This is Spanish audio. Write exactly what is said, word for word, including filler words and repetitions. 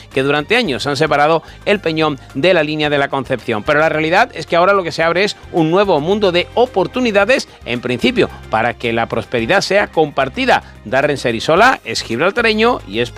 que durante años han separado el Peñón de la línea de la Concepción. Pero la realidad es que ahora lo que se abre es un nuevo mundo de oportunidades, en principio, para que la prosperidad sea compartida. Darren Serisola es gibraltareño y es